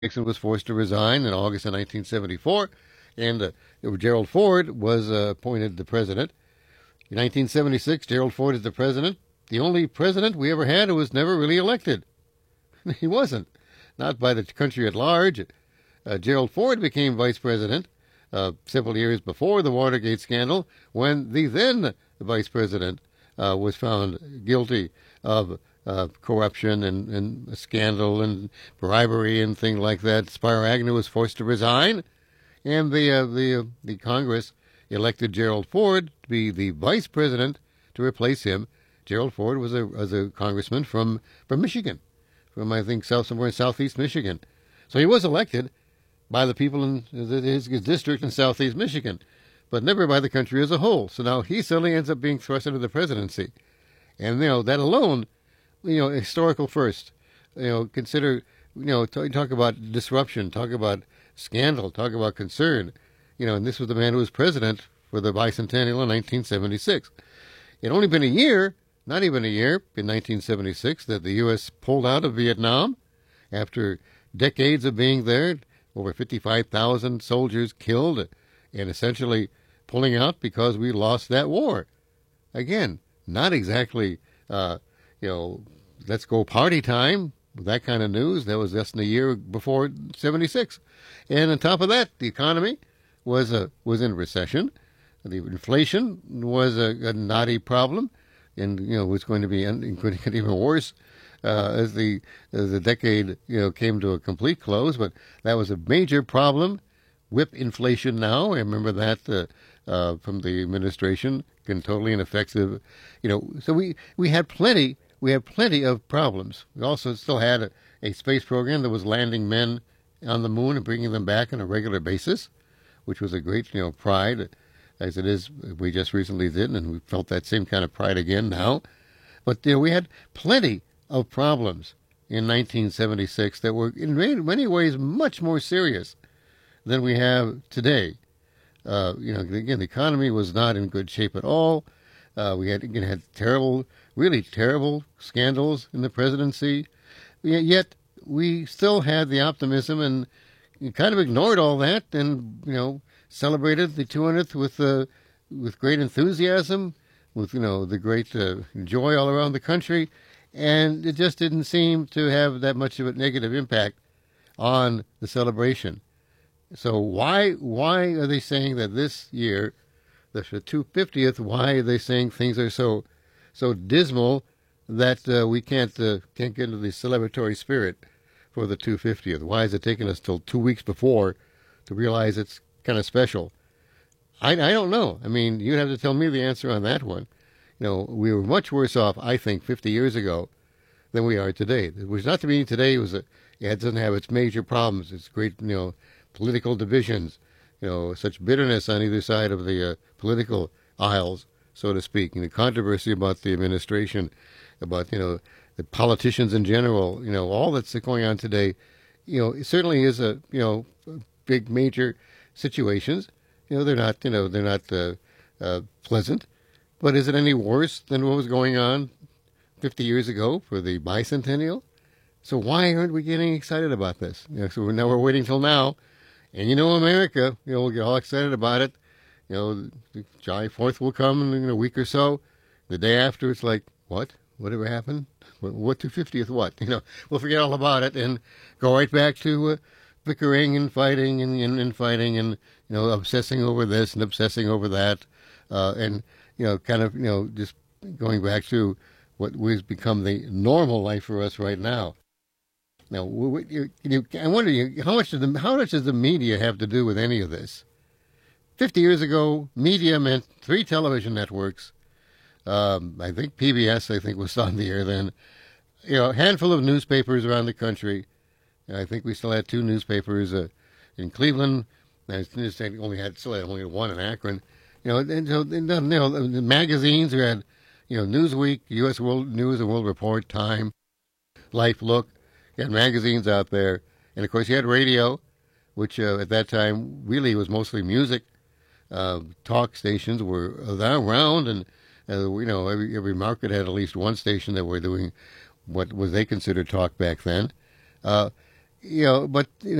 Nixon was forced to resign in August of 1974, and Gerald Ford was appointed the president. In 1976, Gerald Ford is the president. The only president we ever had who was never really elected. He wasn't. Not by the country at large. Gerald Ford became vice president several years before the Watergate scandal, when the then vice president was found guilty of corruption and scandal and bribery and things like that. Spiro Agnew was forced to resign, and the Congress elected Gerald Ford to be the vice president to replace him. Gerald Ford was a congressman from Michigan, from I think somewhere in southeast Michigan. So he was elected by the people in his district in southeast Michigan, but never by the country as a whole. So now he suddenly ends up being thrust into the presidency. And, that alone, historical first. Consider, talk about disruption, talk about scandal, talk about concern. And this was the man who was president for the bicentennial in 1976. It had only been a year, not even a year, in 1976, that the U.S. pulled out of Vietnam after decades of being there. Over 55,000 soldiers killed, and essentially pulling out because we lost that war. Again, not exactly, let's go party time, that kind of news. That was just in the year before 76. And on top of that, the economy was in recession. The inflation was a knotty problem, and, was going to get even worse as the decade came to a complete close. But that was a major problem. Whip inflation now. I remember that from the administration, and totally ineffective. So we had plenty of problems. We also still had a space program that was landing men on the moon and bringing them back on a regular basis, which was a great pride, as it is. We just recently did, and we felt that same kind of pride again now. But we had plenty of problems in 1976 that were in many ways much more serious than we have today. Again, the economy was not in good shape at all. We had terrible, really terrible scandals in the presidency. Yet we still had the optimism and kind of ignored all that, and celebrated the 200th with great enthusiasm, with the great joy all around the country. And it just didn't seem to have that much of a negative impact on the celebration. So why are they saying that this year, the 250th, why are they saying things are so dismal that we can't get into the celebratory spirit for the 250th? Why is it taking us till 2 weeks before to realize it's kind of special? I don't know. I mean, you'd have to tell me the answer on that one. We were much worse off, I think, 50 years ago than we are today. Which not to mean today it doesn't have its major problems. It's great, political divisions, such bitterness on either side of the political aisles, so to speak, and the controversy about the administration, about, the politicians in general, all that's going on today, it certainly is big major situations. They're not pleasant. But is it any worse than what was going on 50 years ago for the bicentennial? So why aren't we getting excited about this? So now we're waiting till now. And America, we'll get all excited about it. July 4th will come in a week or so. The day after, it's like, what? Whatever happened? What 250th what? We'll forget all about it and go right back to bickering and fighting and fighting and, obsessing over this and obsessing over that. And just going back to what has become the normal life for us right now. Now, I wonder how much does the media have to do with any of this? 50 years ago, media meant 3 television networks. I think PBS, was on the air then. A handful of newspapers around the country. I think we still had 2 newspapers in Cleveland. I only had one in Akron. The magazines, we had, Newsweek, U.S. World News and World Report, Time, Life, Look. You had magazines out there. And, of course, you had radio, which at that time really was mostly music. Talk stations were around, and, every market had at least one station that were doing what was they considered talk back then. but